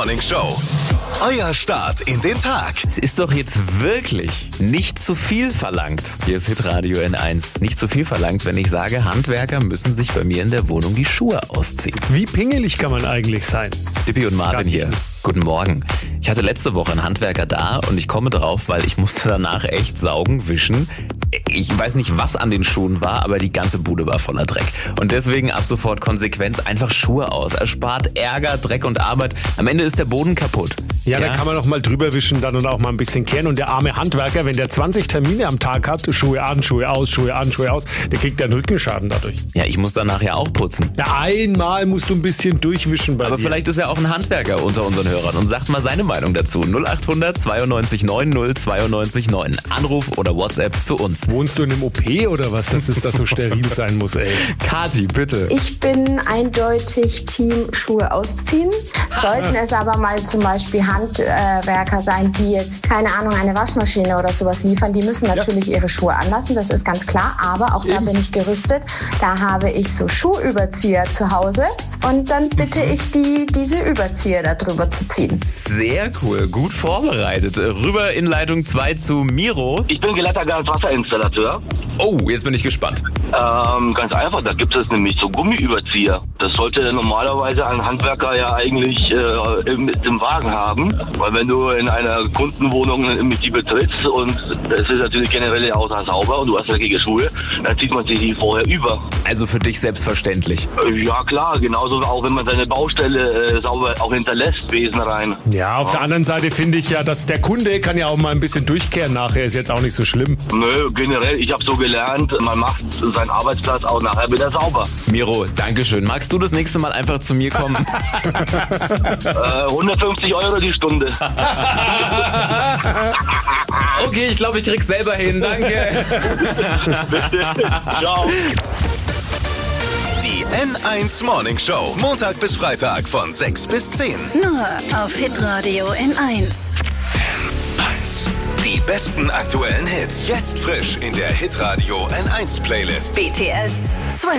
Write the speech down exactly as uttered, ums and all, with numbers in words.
Morning Show. Euer Start in den Tag. Es ist doch jetzt wirklich nicht zu viel verlangt. Hier ist Hitradio N eins. Nicht zu viel verlangt, wenn ich sage, Handwerker müssen sich bei mir in der Wohnung die Schuhe ausziehen. Wie pingelig kann man eigentlich sein? Dippi und Marvin hier. Guten Morgen. Ich hatte letzte Woche einen Handwerker da und ich komme drauf, weil ich musste danach echt saugen, wischen. Ich weiß nicht, was an den Schuhen war, aber die ganze Bude war voller Dreck. Und deswegen ab sofort Konsequenz einfach Schuhe aus. Erspart Ärger, Dreck und Arbeit. Am Ende ist der Boden kaputt. Ja, ja, da kann man auch mal drüber wischen dann und auch mal ein bisschen kehren. Und der arme Handwerker, wenn der zwanzig Termine am Tag hat, Schuhe an, Schuhe aus, Schuhe an, Schuhe aus, der kriegt dann Rückenschaden dadurch. Ja, ich muss danach ja auch putzen. Ja, einmal musst du ein bisschen durchwischen bei Aber dir. vielleicht ist ja auch ein Handwerker unter unseren Hörern und sagt mal seine Meinung dazu. null acht hundert zweiundneunzig neun null zweiundneunzig neun. Anruf oder WhatsApp zu uns. Wohnst du in einem O P oder was, dass es da so steril sein muss, ey? Kathi, bitte. Ich bin eindeutig Team Schuhe ausziehen. Sollten es aber mal zum Beispiel Handwerker sein, die jetzt, keine Ahnung, eine Waschmaschine oder sowas liefern, die müssen natürlich ja. ihre Schuhe anlassen, das ist ganz klar. Aber auch Eben. da bin ich gerüstet. Da habe ich so Schuhüberzieher zu Hause und dann bitte ich die, diese Überzieher da drüber zu ziehen. Sehr cool, gut vorbereitet. Rüber in Leitung zwei zu Miro. Ich bin gelehrter Gaswasserinstallateur. Oh, jetzt bin ich gespannt. Ähm, ganz einfach, da gibt es nämlich so Gummiüberzieher. Das sollte normalerweise ein Handwerker ja eigentlich äh, mit im Wagen haben. Weil wenn du in einer Kundenwohnung mit die betrittst und es ist natürlich generell ja außer sauber und du hast dreckige Schuhe, dann zieht man sich die vorher über. Also für dich selbstverständlich? Äh, ja klar, genauso auch wenn man seine Baustelle äh, sauber auch hinterlässt, Besen rein. Ja, auf ja. der anderen Seite finde ich ja, dass der Kunde kann ja auch mal ein bisschen durchkehren nachher, ist jetzt auch nicht so schlimm. Nö, generell, ich habe so gelernt, man macht seinen Arbeitsplatz auch nachher wieder sauber. Miro, dankeschön. Magst du das nächste Mal einfach zu mir kommen? äh, hundertfünfzig Euro die Stunde. Okay, ich glaube, ich krieg's selber hin. Danke. Ciao. Die N eins Morning Show. Montag bis Freitag von sechs bis zehn. Nur auf Hitradio N eins. N eins. Die besten aktuellen Hits. Jetzt frisch in der Hitradio N eins Playlist. B T S Swim.